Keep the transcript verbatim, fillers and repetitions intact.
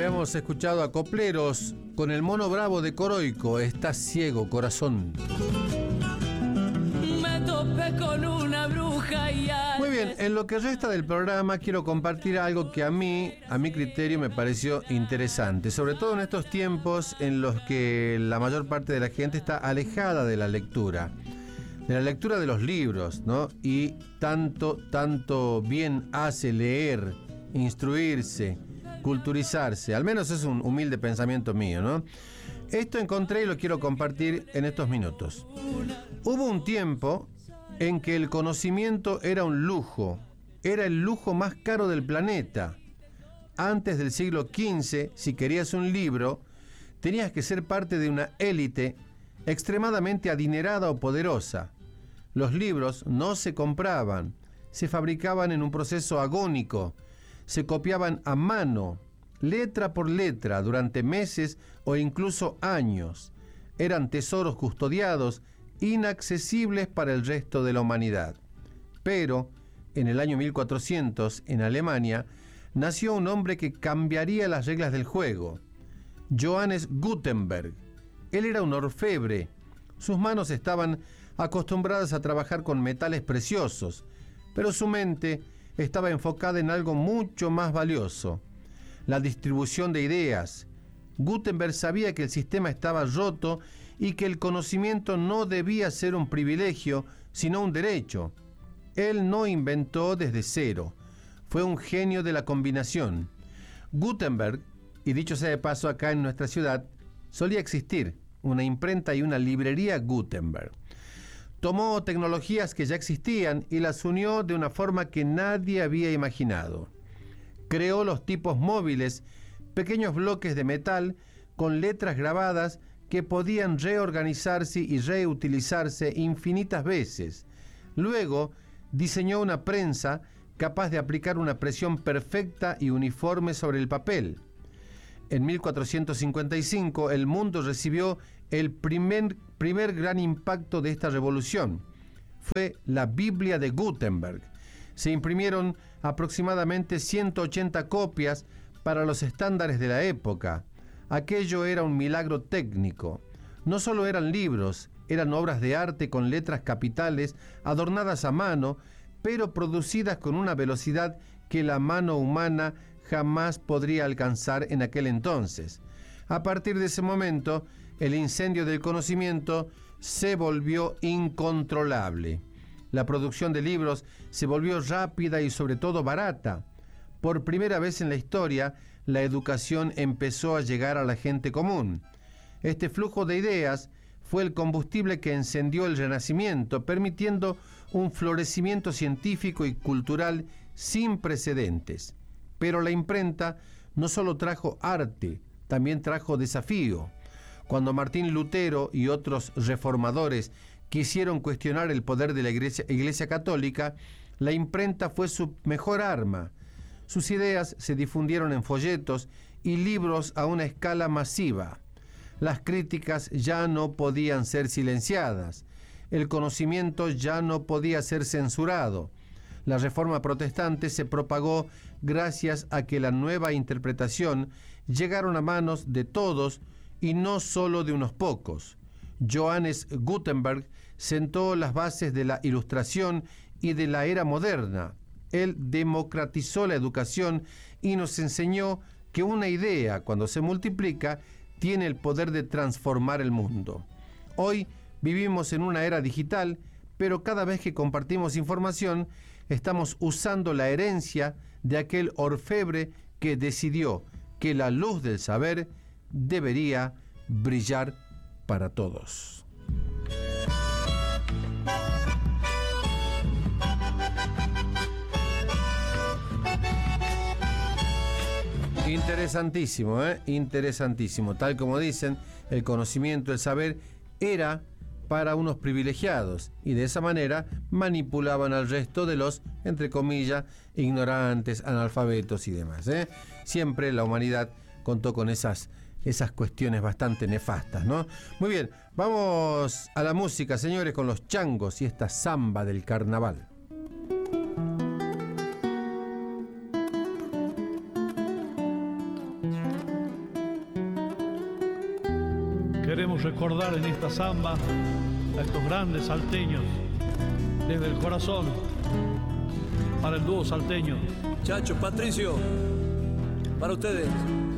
Habíamos escuchado a Copleros con el mono bravo de Coroico, Estás ciego, corazón. Me topé con una bruja y al... Muy bien, en lo que resta del programa quiero compartir algo que a mí, a mi criterio, me pareció interesante, sobre todo en estos tiempos en los que la mayor parte de la gente está alejada de la lectura, de la lectura de los libros, ¿no? Y tanto, tanto bien hace leer, instruirse, culturizarse, al menos es un humilde pensamiento mío, ¿no? Esto encontré y lo quiero compartir en estos minutos. Hubo un tiempo en que el conocimiento era un lujo, era el lujo más caro del planeta. Antes del siglo quince, si querías un libro, tenías que ser parte de una élite extremadamente adinerada o poderosa. Los libros no se compraban, se fabricaban en un proceso agónico, se copiaban a mano, letra por letra, durante meses o incluso años. Eran tesoros custodiados, inaccesibles para el resto de la humanidad. Pero, en el año mil cuatrocientos, en Alemania, nació un hombre que cambiaría las reglas del juego. Johannes Gutenberg. Él era un orfebre. Sus manos estaban acostumbradas a trabajar con metales preciosos, pero su mente estaba enfocada en algo mucho más valioso: la distribución de ideas. Gutenberg sabía que el sistema estaba roto y que el conocimiento no debía ser un privilegio, sino un derecho. Él no inventó desde cero, fue un genio de la combinación. Gutenberg, y dicho sea de paso, acá en nuestra ciudad solía existir una imprenta y una librería Gutenberg. Tomó tecnologías que ya existían y las unió de una forma que nadie había imaginado. Creó los tipos móviles, pequeños bloques de metal con letras grabadas que podían reorganizarse y reutilizarse infinitas veces. Luego, diseñó una prensa capaz de aplicar una presión perfecta y uniforme sobre el papel. En mil cuatrocientos cincuenta y cinco, el mundo recibió el primer, primer gran impacto de esta revolución. Fue la Biblia de Gutenberg. Se imprimieron aproximadamente ciento ochenta copias para los estándares de la época. Aquello era un milagro técnico. No solo eran libros, eran obras de arte con letras capitales adornadas a mano, pero producidas con una velocidad que la mano humana jamás podría alcanzar en aquel entonces. A partir de ese momento, el incendio del conocimiento se volvió incontrolable. La producción de libros se volvió rápida y sobre todo barata. Por primera vez en la historia, la educación empezó a llegar a la gente común. Este flujo de ideas fue el combustible que encendió el Renacimiento, permitiendo un florecimiento científico y cultural sin precedentes. Pero la imprenta no solo trajo arte, también trajo desafío. Cuando Martín Lutero y otros reformadores quisieron cuestionar el poder de la Iglesia, Iglesia Católica, la imprenta fue su mejor arma. Sus ideas se difundieron en folletos y libros a una escala masiva. Las críticas ya no podían ser silenciadas. El conocimiento ya no podía ser censurado. La Reforma protestante se propagó gracias a que la nueva interpretación llegaron a manos de todos y no solo de unos pocos. Johannes Gutenberg sentó las bases de la Ilustración y de la era moderna. Él democratizó la educación y nos enseñó que una idea, cuando se multiplica, tiene el poder de transformar el mundo. Hoy vivimos en una era digital, pero cada vez que compartimos información, estamos usando la herencia de aquel orfebre que decidió que la luz del saber debería brillar para todos. Interesantísimo, ¿eh? Interesantísimo. Tal como dicen, el conocimiento, el saber, era para unos privilegiados y de esa manera manipulaban al resto de los, entre comillas, ignorantes, analfabetos y demás, ¿eh? Siempre la humanidad contó con esas, esas cuestiones bastante nefastas, ¿no? Muy bien, vamos a la música, señores, con los changos y esta samba del carnaval. Queremos recordar en esta samba a estos grandes salteños, desde el corazón, para el dúo salteño. Chacho, Patricio, para ustedes.